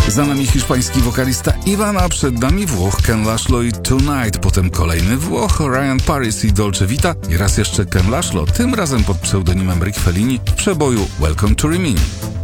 Za nami hiszpański wokalista Ivan, a przed nami Włoch Ken Laszlo i Tonight, potem kolejny Włoch Ryan Paris i Dolce Vita i raz jeszcze Ken Laszlo, tym razem pod pseudonimem Rick Fellini w przeboju Welcome to Rimini.